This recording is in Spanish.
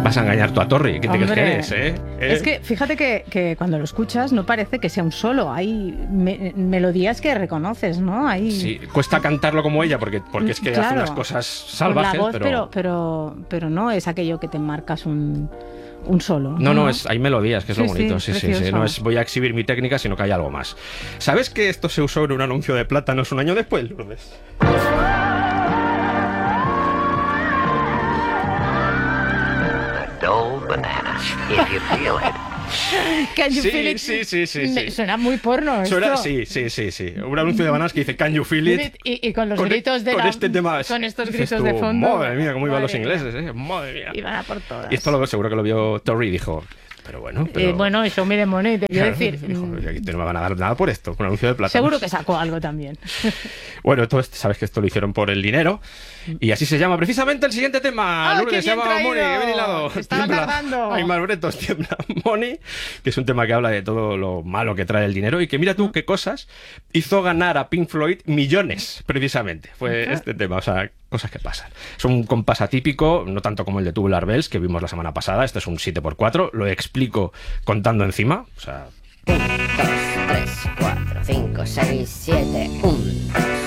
Vas a engañar tú a Torri. ¿Qué te crees que eres, Es que fíjate que cuando lo escuchas no parece que sea un solo. Hay melodías que reconoces, ¿no? Sí, cuesta cantarlo como ella porque es que hace unas cosas salvajes. Con la voz, pero no es aquello que te marcas un solo. No, hay melodías, que es lo bonito. Sí. No es voy a exhibir mi técnica, sino que hay algo más. ¿Sabes que esto se usó en un anuncio de plátanos un año después, Lourdes? Banana, if you feel it. Can you feel it? Sí. Suena muy porno esto. Sí. Un anuncio de bananas que dice Can you feel it? Y con los gritos de este tema. Con estos gritos de fondo. Madre mía, cómo iban los ingleses, Madre mía. Iban a por todas. Y esto seguro que lo vio Torri y dijo... Pero bueno, show me the money, te quiero decir. No me van a dar nada por esto, un anuncio de plata. Seguro que sacó algo también. Bueno, sabes que esto lo hicieron por el dinero. Y así se llama precisamente el siguiente tema. Lourdes, se llama Money, ven hilado. Estaba tardando. Hay más bretos, tiembla. Money, que es un tema que habla de todo lo malo que trae el dinero. Y que mira tú qué cosas hizo ganar a Pink Floyd millones, precisamente. Fue este tema, o sea, cosas que pasan. Es un compás atípico, no tanto como el de Tubular Bells, que vimos la semana pasada. Este es un 7x4. Lo explico contando encima. O sea... 1, 2, 3, 4, 5, 6, 7, 1, 2,